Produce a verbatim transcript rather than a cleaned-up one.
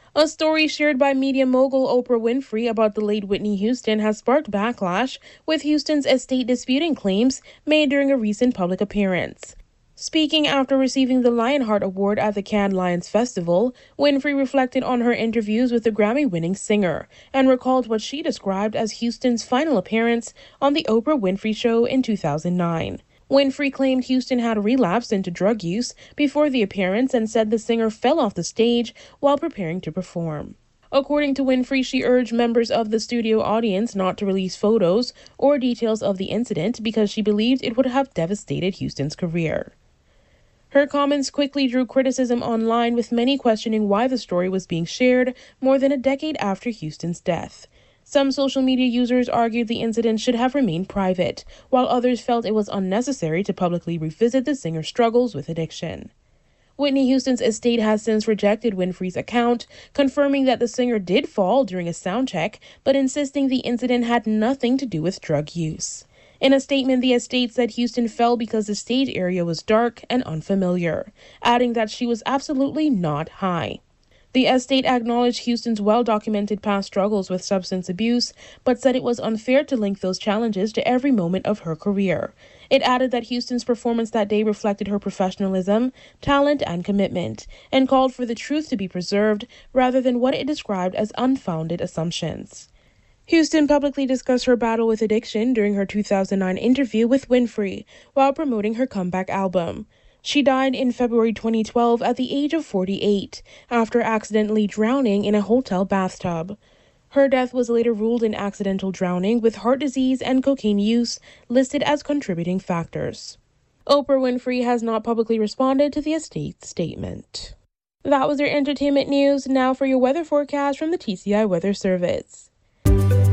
A story shared by media mogul Oprah Winfrey about the late Whitney Houston has sparked backlash, with Houston's estate disputing claims made during a recent public appearance. Speaking after receiving the Lionheart Award at the Cannes Lions Festival, Winfrey reflected on her interviews with the Grammy-winning singer and recalled what she described as Houston's final appearance on The Oprah Winfrey Show in two thousand nine. Winfrey claimed Houston had relapsed into drug use before the appearance and said the singer fell off the stage while preparing to perform. According to Winfrey, she urged members of the studio audience not to release photos or details of the incident because she believed it would have devastated Houston's career. Her comments quickly drew criticism online, with many questioning why the story was being shared more than a decade after Houston's death. Some social media users argued the incident should have remained private, while others felt it was unnecessary to publicly revisit the singer's struggles with addiction. Whitney Houston's estate has since rejected Winfrey's account, confirming that the singer did fall during a sound check, but insisting the incident had nothing to do with drug use. In a statement, the estate said Houston fell because the stage area was dark and unfamiliar, adding that she was absolutely not high. The estate acknowledged Houston's well-documented past struggles with substance abuse, but said it was unfair to link those challenges to every moment of her career. It added that Houston's performance that day reflected her professionalism, talent, and commitment, and called for the truth to be preserved rather than what it described as unfounded assumptions. Houston publicly discussed her battle with addiction during her two thousand nine interview with Winfrey while promoting her comeback album. She died in February twenty twelve at the age of forty-eight after accidentally drowning in a hotel bathtub. Her death was later ruled an accidental drowning, with heart disease and cocaine use listed as contributing factors. Oprah Winfrey has not publicly responded to the estate's statement. That was your entertainment news. Now for your weather forecast from the T C I Weather Service.